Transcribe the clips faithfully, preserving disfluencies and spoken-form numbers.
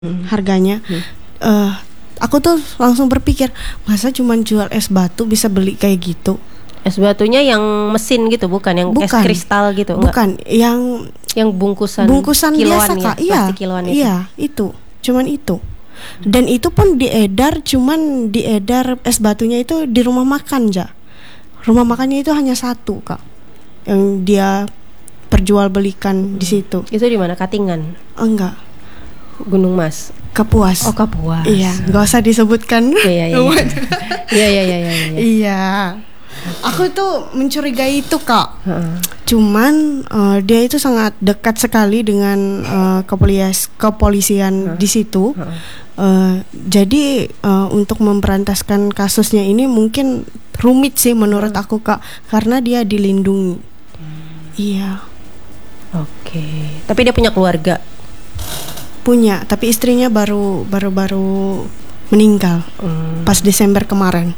hmm. harganya. Hmm. Uh, aku tuh langsung berpikir, masa cuma jual es batu bisa beli kayak gitu? Es batunya yang mesin gitu, bukan yang bukan. Es kristal gitu? Bukan, enggak. yang yang bungkusan bungkusan kiloan biasa ya, Kak. Iya, kiloan itu. Iya, itu. Cuman itu. Dan itu pun diedar, cuman diedar es batunya itu di rumah makan aja. Rumah makannya itu hanya satu Kak, yang dia perjualbelikan hmm. di situ. Itu di mana? Katingan? Enggak. Gunung Mas. Kapuas. Oh, Kapuas. Iya, nggak usah disebutkan. Iya, iya. Iya, iya, iya, iya. Iya. Aku tuh mencurigai itu Kak. Uh-uh. Cuman uh, dia itu sangat dekat sekali dengan uh, kepolisian, kepolisian uh-uh. di situ. Uh-uh. Uh, jadi uh, untuk memberantaskan kasusnya ini mungkin rumit sih menurut uh-uh. aku Kak, karena dia dilindungi. Hmm. Iya. Oke. Tapi dia punya keluarga. Punya, tapi istrinya baru baru baru meninggal hmm. pas Desember kemarin.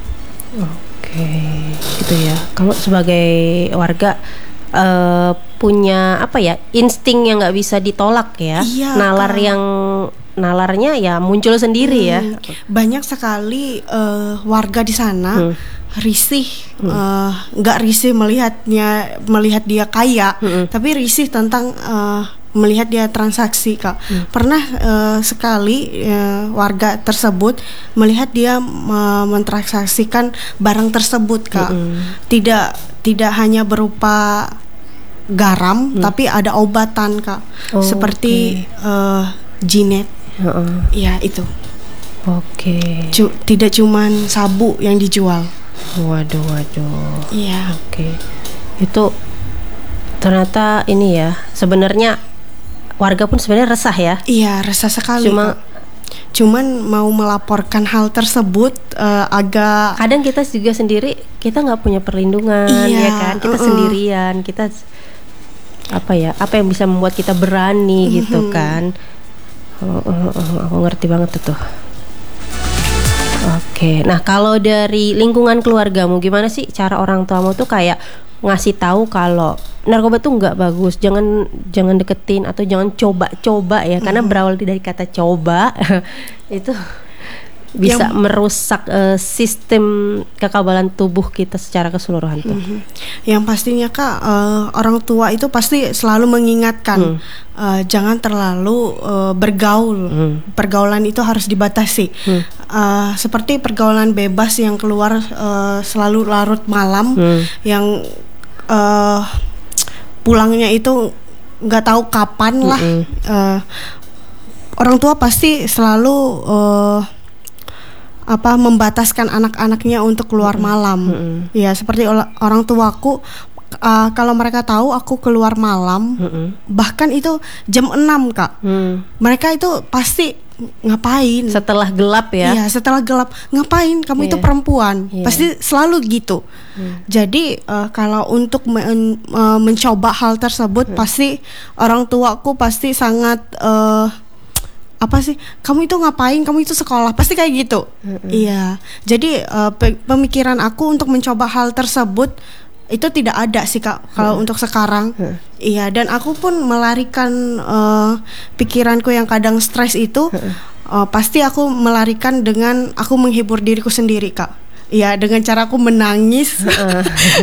Oh. Oke, gitu ya. Kamu sebagai warga uh, punya apa ya, insting yang nggak bisa ditolak ya. Iya, nalar uh, yang nalarnya ya muncul sendiri hmm, ya. Banyak sekali uh, warga di sana hmm. risih, nggak hmm. uh, risih melihatnya melihat dia kaya, hmm. tapi risih tentang uh, melihat dia transaksi Kak. Hmm. Pernah uh, sekali uh, warga tersebut melihat dia uh, mentransaksikan barang tersebut Kak. Hmm. Tidak tidak hanya berupa garam, hmm. tapi ada obatan Kak. Oh, seperti okay. uh, Jinet. Uh-uh. Ya itu. Oke. Okay. C- tidak cuman sabu yang dijual. Waduh, waduh. Iya. Oke. Okay. Itu ternyata ini ya, sebenarnya warga pun sebenarnya resah ya. Iya, resah sekali. Cuma Kak. Cuman mau melaporkan hal tersebut uh, agak. Kadang kita juga sendiri kita nggak punya perlindungan, iya, ya kan? Kita uh-uh. sendirian, kita apa ya? Apa yang bisa membuat kita berani uh-huh. gitu kan? Oh, oh, oh, aku ngerti banget itu. Oke, nah kalau dari lingkungan keluargamu gimana sih cara orang tuamu tuh kayak ngasih tahu kalau narkoba tuh nggak bagus, jangan jangan deketin atau jangan coba-coba ya, karena mm-hmm. berawal dari kata coba itu bisa yang, merusak uh, sistem kekebalan tubuh kita secara keseluruhan tuh. Mm-hmm. Yang pastinya Kak, uh, orang tua itu pasti selalu mengingatkan mm. uh, jangan terlalu uh, bergaul. Mm. Pergaulan itu harus dibatasi. Mm. Uh, seperti pergaulan bebas yang keluar uh, selalu larut malam, mm. yang uh, pulangnya itu nggak tahu kapan lah. Mm-hmm. Uh, orang tua pasti selalu uh, apa membataskan anak-anaknya untuk keluar mm-hmm. malam. Mm-hmm. Ya seperti ol- orang tuaku uh, kalau mereka tahu aku keluar malam, mm-hmm. bahkan itu jam enam Kak. Mm. Mereka itu pasti ngapain? Setelah gelap ya? Iya, setelah gelap. Ngapain? Kamu yeah. itu perempuan. Yeah. Pasti selalu gitu. Mm. Jadi uh, kalau untuk men- uh, mencoba hal tersebut, mm. pasti orang tuaku pasti sangat uh, apa sih? Kamu itu ngapain? Kamu itu sekolah. Pasti kayak gitu. Mm-hmm. Iya. Jadi uh, pe- pemikiran aku untuk mencoba hal tersebut itu tidak ada sih Kak kalau hmm. untuk sekarang. Hmm. Iya, dan aku pun melarikan uh, pikiranku yang kadang stres itu hmm. uh, pasti aku melarikan dengan aku menghibur diriku sendiri Kak. Iya, dengan cara aku menangis. Hmm.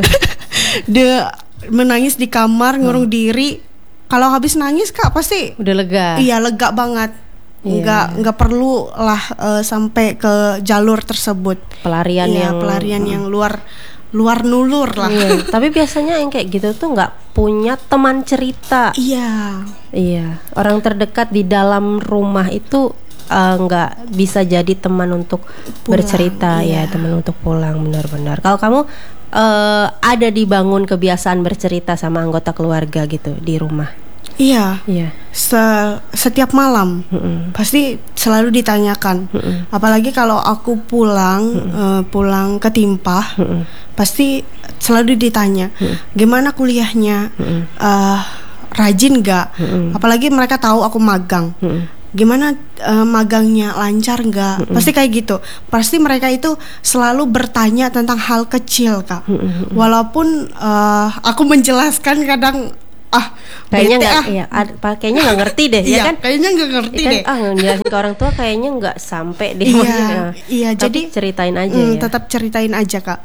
De menangis di kamar, ngurung hmm. diri. Kalau habis nangis Kak pasti udah lega. Iya, lega banget. Nggak yeah. nggak perlu lah uh, sampai ke jalur tersebut. Pelarian iya, yang pelarian hmm. yang luar luar nulur lah. Iya, tapi biasanya yang kayak gitu tuh nggak punya teman cerita. Iya. Iya. Orang terdekat di dalam rumah itu uh, nggak bisa jadi teman untuk pulang, bercerita iya. ya, teman untuk pulang benar-benar. Kalau kamu uh, ada dibangun kebiasaan bercerita sama anggota keluarga gitu di rumah? Iya. Iya. Se- setiap malam mm-mm. pasti selalu ditanyakan. Mm-mm. Apalagi kalau aku pulang uh, pulang ke Timpah, mm-mm. pasti selalu ditanya mm. gimana kuliahnya, uh, rajin gak? Mm-mm. Apalagi mereka tahu aku magang. Mm-mm. Gimana uh, magangnya, lancar nggak? Mm-mm. Pasti kayak gitu. Pasti mereka itu selalu bertanya tentang hal kecil Kak. Mm-mm. Walaupun uh, aku menjelaskan kadang ah kayaknya bete nggak ah. iya, ad- pa- kayaknya nggak ngerti deh ya Iya, kan kayaknya nggak ngerti Ya kan, deh. ah ngejelasin ke orang tua kayaknya nggak sampai deh Iya, maksudnya. iya, Tapi jadi ceritain aja mm, ya tetap ceritain aja Kak.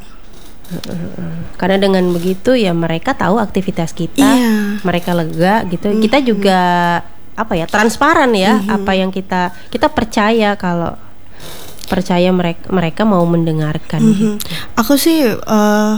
karena dengan begitu ya mereka tahu aktivitas kita, Iya. mereka lega gitu. Mhm. Kita juga apa ya transparan ya, apa yang kita kita percaya kalau percaya mereka mereka mau mendengarkan. Mhm. Gitu. Aku sih eh,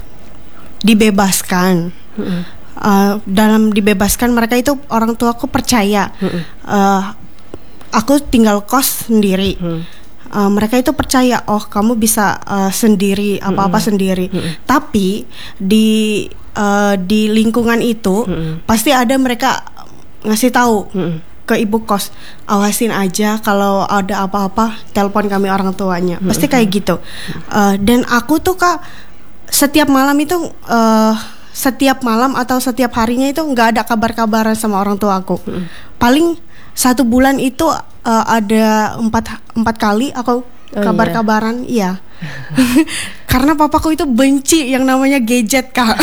dibebaskan. Mm-mm. Eh, dalam dibebaskan mereka itu orang tuaku percaya. Mm-mm. Eh, aku tinggal kos sendiri. Mm. Uh, mereka itu percaya, oh kamu bisa uh, sendiri apa-apa Mm-mm. sendiri. Mm-mm. Tapi di uh, di lingkungan itu Mm-mm. pasti ada mereka ngasih tahu Mm-mm. ke ibu kos, awasin aja kalau ada apa-apa telepon kami orang tuanya. Mm-mm. Pasti kayak gitu. Uh, dan aku tuh Kak setiap malam itu uh, setiap malam atau setiap harinya itu nggak ada kabar-kabaran sama orang tua aku. Mm-mm. Paling satu bulan itu uh, ada empat empat kali aku Oh, kabar-kabaran, iya. Karena papaku itu benci yang namanya gadget Kak.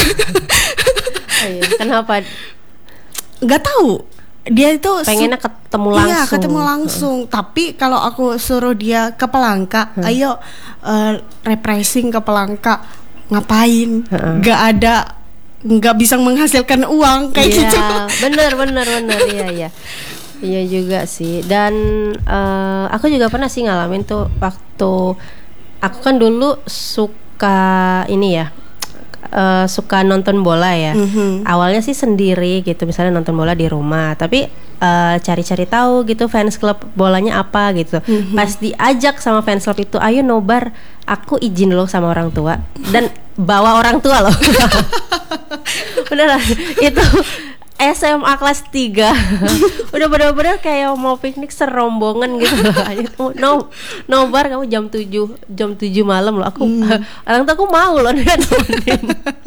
Oh, iya. Kenapa? Nggak tahu. Dia itu su- Pengennya ketemu langsung. Iya, ketemu langsung. Tapi kalau aku suruh dia ke Pelangka, Hmm. ayo uh, refreshing ke Pelangka, ngapain? Hmm. Nggak ada, nggak bisa menghasilkan uang kayak Iya, gitu. bener bener bener iya iya. Iya juga sih. Dan eh, aku juga pernah sih ngalamin tuh waktu aku kan dulu suka ini ya. eh, suka nonton bola ya. Mhm. Awalnya sih sendiri gitu, misalnya nonton bola di rumah, tapi eh, cari-cari tahu gitu fans klub bolanya apa gitu. Mhm. Pas diajak sama fans klub itu, ayo nobar, aku izin loh sama orang tua dan bawa orang tua loh. Beneran itu S M A kelas tiga. Udah bener-bener kayak mau piknik serombongan gitu loh. No, nobar kamu jam tujuh jam tujuh malam loh. Aku orang tua aku mau loh nemenin.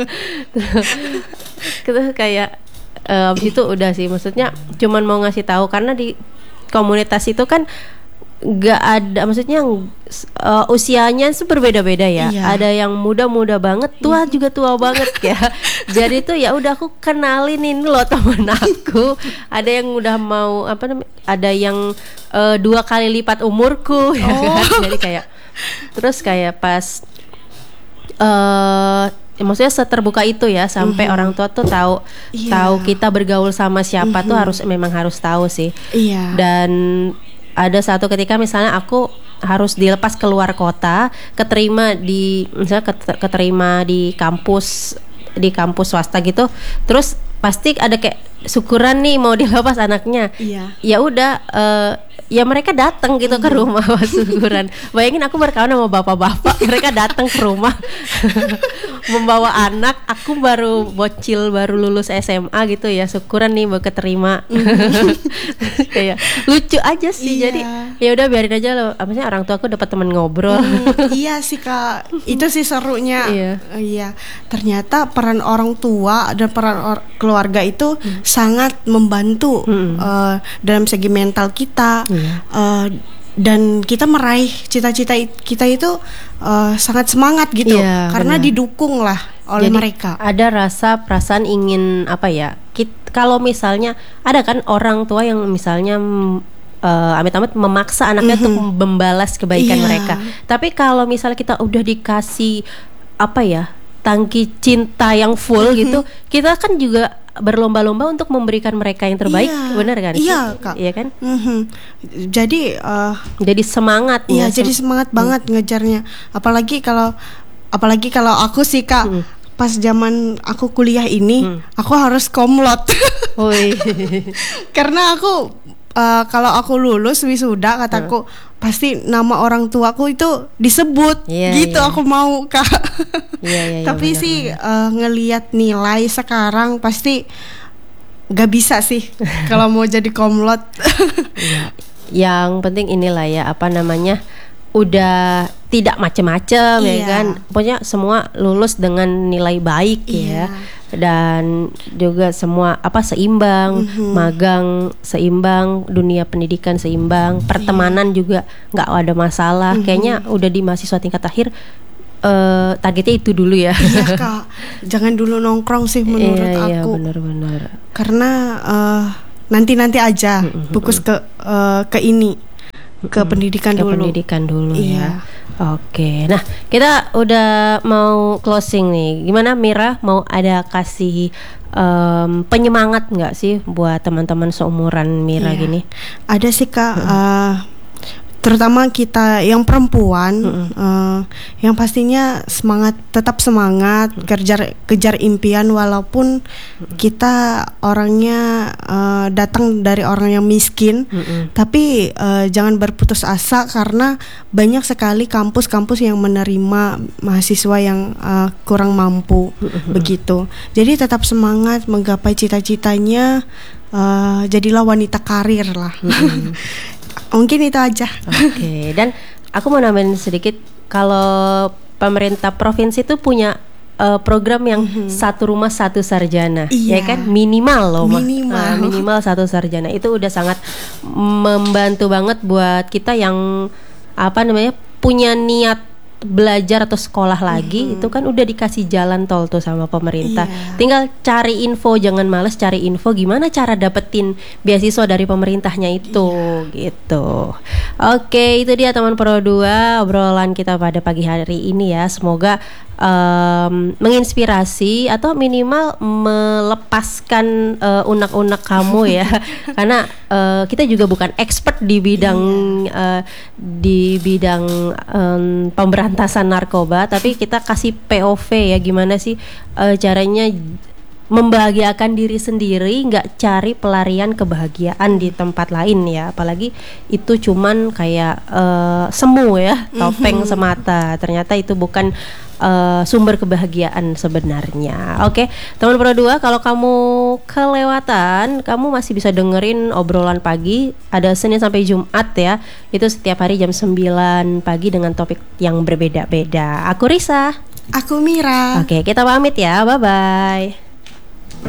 Terus kayak eh, abis itu udah sih, maksudnya cuman mau ngasih tahu karena di komunitas itu kan nggak ada, maksudnya uh, usianya itu berbeda-beda ya. Iya. Ada yang muda-muda banget, tua juga tua banget ya. Jadi tuh ya udah aku kenalin ini loh temen aku. Ada yang udah mau apa namanya? Ada yang uh, dua kali lipat umurku ya kan. Jadi kayak terus kayak pas uh, ya maksudnya seterbuka itu ya sampai Mhm. orang tua tuh tahu Iya. tahu kita bergaul sama siapa tuh Mhm. harus memang harus tahu sih. Iya. Dan ada satu ketika misalnya aku harus dilepas keluar kota, keterima di misalnya ket- keterima di kampus di kampus swasta gitu, terus pasti ada kayak syukuran nih mau dilepas anaknya. Iya. Ya udah eh, ya mereka datang gitu ke rumah pas syukuran. Bayangin aku berkawan sama bapak-bapak, mereka datang ke rumah membawa anak, aku baru bocil baru lulus S M A gitu ya, syukuran nih baru keterima. Kayak lucu aja sih. Iya. Jadi ya udah biarin aja loh. Maksudnya orang tua aku dapat teman ngobrol. Hmm, iya sih Kak, itu sih serunya. Iya. Eh, iya. Ternyata peran orang tua dan peran or- keluarga itu sangat membantu Hmm. eh, dalam segi mental kita. Iya. Eh, dan kita meraih cita-cita it- kita itu eh, sangat semangat gitu, Iya, karena benar. didukung lah oleh Jadi mereka. ada rasa perasaan ingin apa ya? Kit, kalau misalnya ada kan orang tua yang misalnya mm, eh, amit-amit memaksa anaknya Mhm. untuk membalas kebaikan Iya. mereka. Tapi kalau misalnya kita udah dikasih apa ya? Tangki cinta yang full gitu, kita kan juga berlomba-lomba untuk memberikan mereka yang terbaik, Iya. benar kan? sih? Iya, Kak. Iya kan? Mhm. Jadi eh, Jadi semangat iya, ya, jadi sem- semangat banget ngejarnya. Apalagi kalau apalagi kalau aku sih Kak, Hmm. pas zaman aku kuliah ini, Hmm. aku harus komlot. Woi. Karena aku eh, kalau aku lulus wisuda kataku pasti nama orang tuaku itu disebut. Iya, gitu iya. aku mau Kak. Iya, iya, iya, Tapi benar, sih benar. eh, ngelihat nilai sekarang pasti gak bisa sih kalau mau jadi komlot. Iya. Yang penting inilah ya apa namanya udah tidak macem-macem ya Iya. kan, pokoknya semua lulus dengan nilai baik Iya. ya, dan juga semua apa seimbang, Mhm. magang seimbang, dunia pendidikan seimbang, pertemanan juga nggak ada masalah. Mhm. Kayaknya udah di mahasiswa tingkat akhir uh, targetnya itu dulu ya. Iya Kak, jangan dulu nongkrong sih menurut iya, aku. Iya benar-benar. Karena uh, nanti-nanti aja mm-hmm. fokus ke uh, ke ini, ke mm-hmm. pendidikan ke dulu. pendidikan dulu iya. ya. Oke, nah kita udah mau closing nih. Gimana Mira, mau ada kasih um, penyemangat nggak sih buat teman-teman seumuran Mira iya. gini? Ada sih Kak. Hmm. Uh, terutama kita yang perempuan, mm-hmm. uh, yang pastinya semangat, tetap semangat, mm-hmm. kejar kejar impian walaupun mm-hmm. kita orangnya uh, datang dari orang yang miskin, mm-hmm. tapi uh, jangan berputus asa karena banyak sekali kampus-kampus yang menerima mahasiswa yang uh, kurang mampu, mm-hmm. begitu. Jadi tetap semangat menggapai cita-citanya, uh, jadilah wanita karir lah. Mm-hmm. Mungkin itu aja. Oke, okay. Dan aku mau nambahin sedikit, kalau pemerintah provinsi itu punya uh, program yang mm-hmm. satu rumah satu sarjana, iya. ya kan, minimal loh, minimal. Uh, minimal satu sarjana itu udah sangat membantu banget buat kita yang apa namanya punya niat belajar atau sekolah lagi, mm-hmm. itu kan udah dikasih jalan tol tuh sama pemerintah. Iya. Tinggal cari info, jangan males cari info gimana cara dapetin beasiswa dari pemerintahnya itu, iya. gitu. Oke, itu dia teman Pro dua obrolan kita pada pagi hari ini ya. Semoga um, menginspirasi atau minimal melepaskan uh, unek-unek kamu ya. Karena uh, kita juga bukan expert di bidang iya. uh, di bidang um, pemberantasan narkoba, tapi kita kasih P O V ya, gimana sih uh, caranya membahagiakan diri sendiri, nggak cari pelarian kebahagiaan di tempat lain ya. Apalagi itu cuman kayak uh, semu ya, topeng mm-hmm. semata. Ternyata itu bukan uh, sumber kebahagiaan sebenarnya. Oke, teman Pro dua, kalau kamu kelewatan, kamu masih bisa dengerin obrolan pagi. Ada Senin sampai Jumat ya. Itu setiap hari jam sembilan pagi dengan topik yang berbeda-beda. Aku Risa. Aku Mira. Oke, kita pamit ya. Bye-bye.